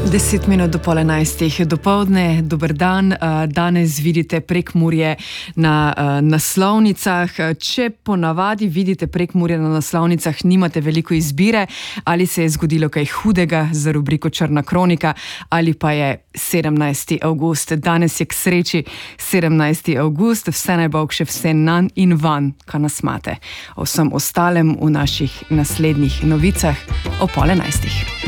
10 minut do 10:30 dopoldne, dober dan. Danes vidite Prekmurje na naslovnicah. Če ponavadi vidite Prekmurje na naslovnicah, nimate veliko izbire, ali se je zgodilo kaj hudega za rubriko Črna kronika, ali pa je 17. avgust. Danes je k sreči 17. avgust, vse najbolj še vse nan in van, kar nas imate. O vsem ostalem v naših naslednjih novicah o 10:30.